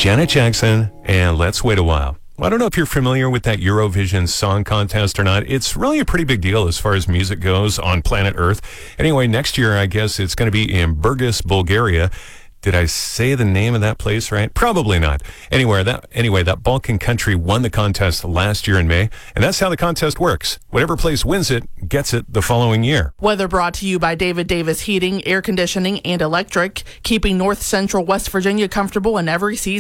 Janet Jackson and Let's Wait a While. I don't know if you're familiar with that Eurovision Song Contest or not. It's really a pretty big deal as far as music goes on planet Earth. Anyway, next year, I guess it's going to be in Burgas, Bulgaria. Did I say the name of that place right? Probably not. Anyway, that Balkan country won the contest last year in May, and that's how the contest works. Whatever place wins it gets it the following year. Weather brought to you by David Davis Heating, Air Conditioning, and Electric, keeping North Central West Virginia comfortable in every season.